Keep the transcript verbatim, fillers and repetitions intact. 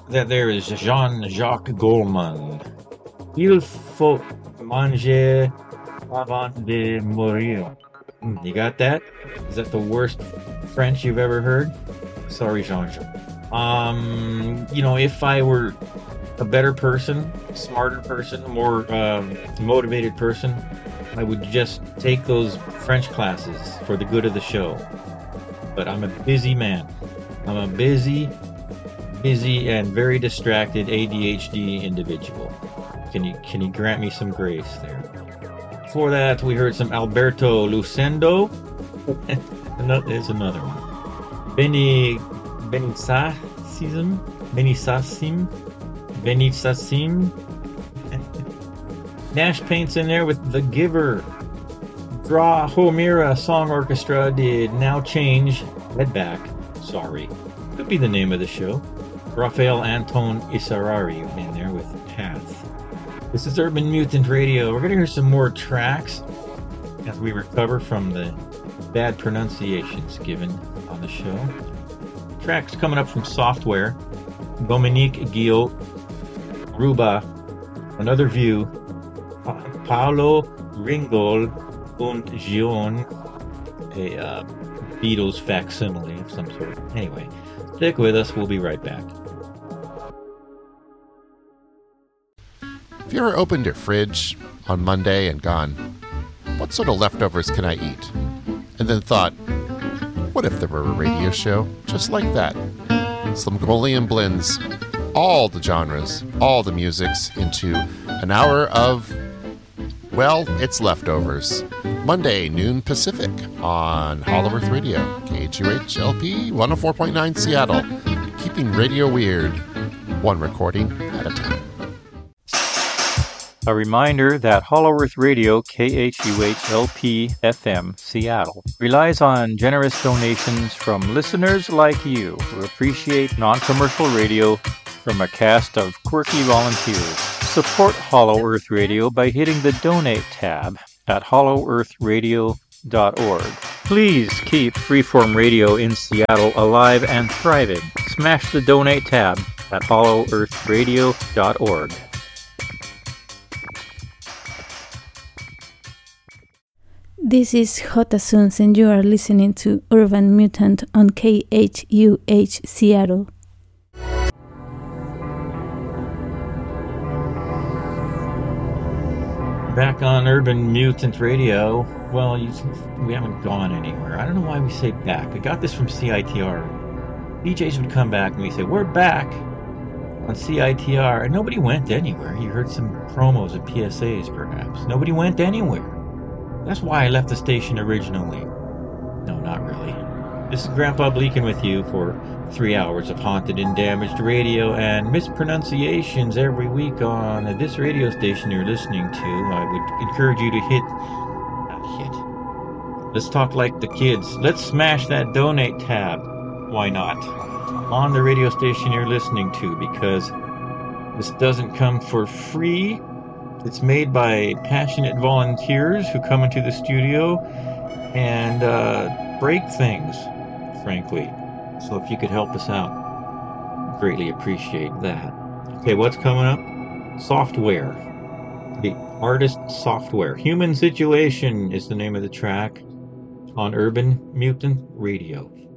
That there is Jean-Jacques Goldman. Il faut manger avant de mourir. Mm, You got that? Is that the worst French you've ever heard? Sorry, Jean-Jacques. Um, you know, if I were a better person, smarter person, a more um, motivated person, I would just take those French classes for the good of the show. But I'm a busy man. I'm a busy, busy and very distracted A D H D individual. Can you can you grant me some grace there? Before that, we heard some Alberto Lucendo. There's another one. Benny Benisassim, Benisassim, Benisassim. Nash Paint's in there with The Giver. Draw Homira Song Orchestra did Now Change, Redback. Sorry. Could be the name of the show. Rafael Anton Isarari in there with Path. This is Urban Mutant Radio. We're going to hear some more tracks as we recover from the bad pronunciations given on the show. Tracks coming up from Software. Dominique Guillot, Ruba, Another View, Pa- Paolo Ringol und Gion, a uh, Beatles facsimile of some sort. Anyway, stick with us. We'll be right back. Have you ever opened your fridge on Monday and gone, what sort of leftovers can I eat? And then thought, what if there were a radio show just like that? Slumgolian blends all the genres, all the musics into an hour of, well, it's leftovers. Monday, noon Pacific on Hollow Earth Radio, K H U H L P one oh four point nine Seattle, keeping radio weird, one recording at a time. A reminder that Hollow Earth Radio, K H U H L P F M, Seattle, relies on generous donations from listeners like you who appreciate non-commercial radio from a cast of quirky volunteers. Support Hollow Earth Radio by hitting the Donate tab at hollow earth radio dot org. Please keep Freeform Radio in Seattle alive and thriving. Smash the Donate tab at hollow earth radio dot org. This is Jota Suns and you are listening to Urban Mutant on K H U H Seattle. Back on Urban Mutant Radio. Well, you, we haven't gone anywhere. I don't know why we say back. I got this from C I T R. D Js would come back and we say, we're back on C I T R. And nobody went anywhere. You heard some promos and P S As, perhaps. Nobody went anywhere. That's why I left the station originally. No, not really. This is Grandpa Bleakin with you for three hours of haunted and damaged radio and mispronunciations every week on this radio station you're listening to. I would encourage you to hit... Not hit. Let's talk like the kids. Let's smash that donate tab. Why not? On the radio station you're listening to, because this doesn't come for free. It's made by passionate volunteers who come into the studio and uh, break things, frankly. So if you could help us out, greatly appreciate that. Okay, what's coming up? Software. The artist Software. Human Situation is the name of the track on Urban Mutant Radio.